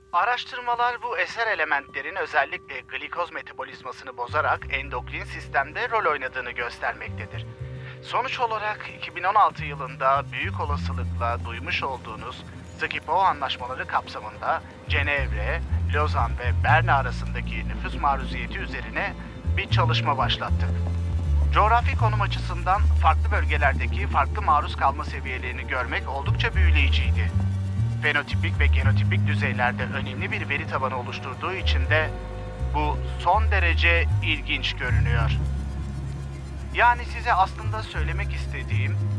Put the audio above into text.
Araştırmalar bu eser elementlerin özellikle glikoz metabolizmasını bozarak endokrin sistemde rol oynadığını göstermektedir. Sonuç olarak 2016 yılında büyük olasılıkla duymuş olduğunuz Schiphol anlaşmaları kapsamında Cenevre, Lozan ve Berna arasındaki nüfus maruziyeti üzerine bir çalışma başlattık. Coğrafi konum açısından farklı bölgelerdeki farklı maruz kalma seviyelerini görmek oldukça büyüleyiciydi. Fenotipik ve genotipik düzeylerde önemli bir veri tabanı oluşturduğu için de bu son derece ilginç görünüyor. Yani size aslında söylemek istediğim,